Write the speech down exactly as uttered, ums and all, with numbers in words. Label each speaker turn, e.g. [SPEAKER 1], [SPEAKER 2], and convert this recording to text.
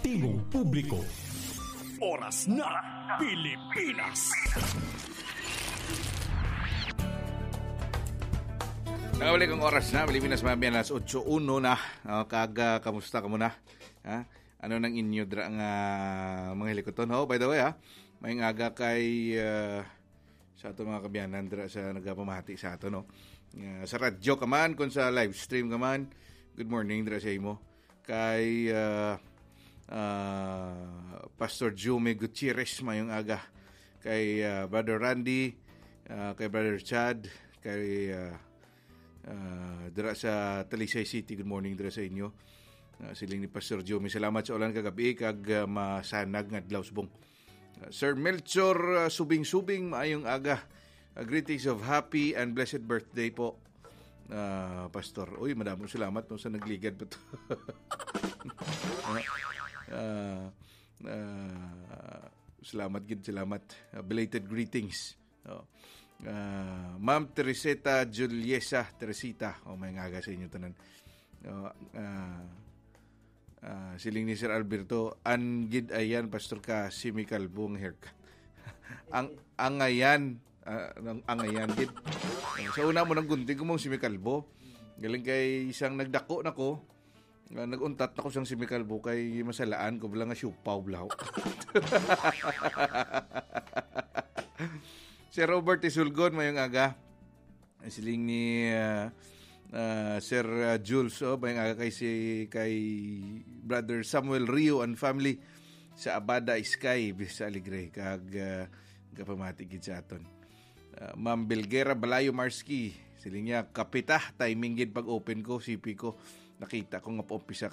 [SPEAKER 1] tingong publiko. Oras na Pilipinas.
[SPEAKER 2] Nakabalik ang oras na Pilipinas, mamiyan alas eight oh one na. O, kaga, kamusta ka muna? Ha? Ano nang inyo dra nga mga helikoton? Oh, by the way, ha? May aga kay uh, sa ato mga kabiyanan dra sa nagapamahati sa ato, no? Uh, sa radyo ka man, kung sa live stream ka man, good morning dra sa imo. Kay uh, uh, Pastor Jume Gutierrez mayong aga. Kay uh, Brother Randy, uh, kay Brother Chad, kay uh, uh, dira sa Talisay City, good morning dira sa inyo. Uh, siling ni Pastor Jume, salamat sa ulan kagabi kag uh, masanag nga adlaw subong. Uh, Sir Melchor uh, Subing-Subing maayong aga. Uh, greetings of happy and blessed birthday po, uh, Pastor. Uy, madaming salamat no, sa nagligad po to. uh, uh, salamat gid, salamat. Uh, belated greetings. Oh. Uh, Ma'am Teresita Juliesa Teresita, o oh, may ngaga sa inyo tanan. Uh, uh, uh, siling ni Sir Alberto, an gid ayan Pastor ka simi kalbong haircut. ang ang ayan uh, ang ayan gid. Uh, sa una mo nang gunting ko mong simi kalbo. Galing kay isang nagdako nako. Uh, naguntat ako sang simi kalbo kay masalaan ko bala nga siupaw blaw. Si Robert Isulgon mayong aga. Siling ni uh, uh, Sir uh, Jules, oh, mayong aga kay si kay Brother Samuel Rio and family sa Abada Sky sa Aligre kag uh, kapamati gid sa aton. Uh, Ma'am Belguera Balayo Marski, siling niya kapita timing gid pag open ko, sipi ko nakita ko nga pa-umpisa